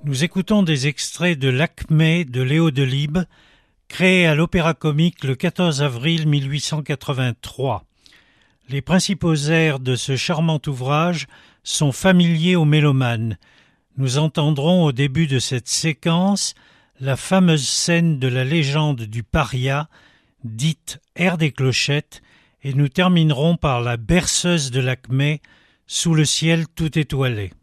Nous écoutons des extraits de Lakmé de Léo Delibes, créé à l'Opéra-Comique le 14 avril 1883. Les principaux airs de ce charmant ouvrage sont familiers aux mélomanes. Nous entendrons au début de cette séquence la fameuse scène de la légende du paria, dite Air des clochettes, et nous terminerons par la berceuse de Lakmé, Sous le ciel tout étoilé.